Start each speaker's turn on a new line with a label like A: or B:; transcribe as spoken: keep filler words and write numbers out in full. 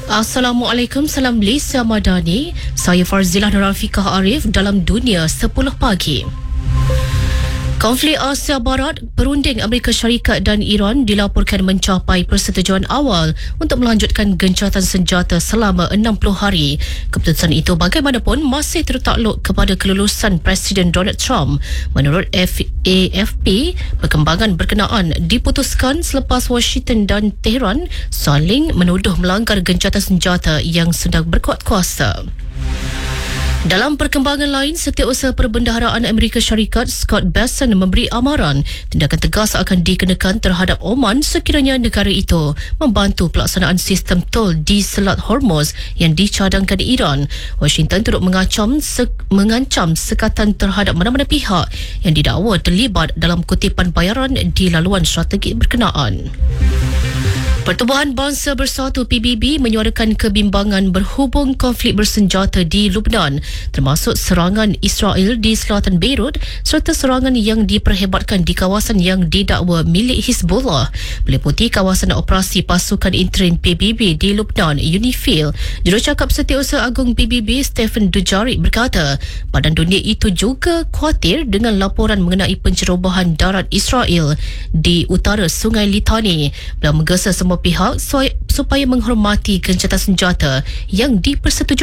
A: Assalamualaikum, salam Malaysia Madani. Saya Farzilah Nur Rafiqah Arif dalam Dunia sepuluh pagi. Konflik Asia Barat, perunding Amerika Syarikat dan Iran dilaporkan mencapai persetujuan awal untuk melanjutkan gencatan senjata selama enam puluh hari. Keputusan itu bagaimanapun masih tertakluk kepada kelulusan Presiden Donald Trump. Menurut A F P, perkembangan berkenaan diputuskan selepas Washington dan Tehran saling menuduh melanggar gencatan senjata yang sedang berkuat kuasa. Dalam perkembangan lain, Setiausaha Perbendaharaan Amerika Syarikat Scott Bessent memberi amaran tindakan tegas akan dikenakan terhadap Oman sekiranya negara itu membantu pelaksanaan sistem tol di Selat Hormuz yang dicadangkan Iran. Washington turut mengacam se- mengancam sekatan terhadap mana-mana pihak yang didakwa terlibat dalam kutipan bayaran di laluan strategik berkenaan. Pertubuhan Bangsa Bersatu P B B menyuarakan kebimbangan berhubung konflik bersenjata di Lebanon, termasuk serangan Israel di selatan Beirut serta serangan yang diperhebatkan di kawasan yang didakwa milik Hizbullah. Meliputi kawasan operasi pasukan interim P B B di Lebanon, UNIFIL, Jurucakap Setiausaha Agung P B B Stephen Dujarric berkata, badan dunia itu juga khawatir dengan laporan mengenai pencerobohan darat Israel di utara Sungai Litani. Beliau menggesa semua pihak supaya menghormati gencatan senjata yang dipersetujui.